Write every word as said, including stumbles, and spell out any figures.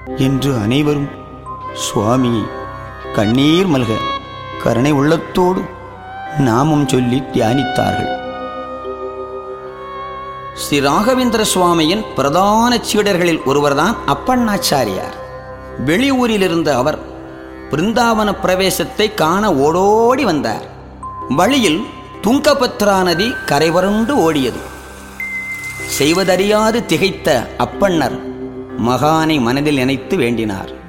என்று அனைவரும் சுவாமி கண்ணீர் மல்க கருணை உள்ளத்தோடு நாமம் சொல்லி தியானித்தார்கள். ஸ்ரீ ராகவேந்திர சுவாமியின் பிரதான சீடர்களில் ஒருவர்தான் அப்பண்ணாச்சாரியார். வெளியூரில் இருந்த அவர் பிருந்தாவன பிரவேசத்தை காண ஓடோடி வந்தார். வழியில் துங்கபத்ரா நதி கரைவருண்டு ஓடியது. செய்வதறியாது திகைத்த அப்பண்ணர் மகானை மனதில் நினைத்து வேண்டினார்.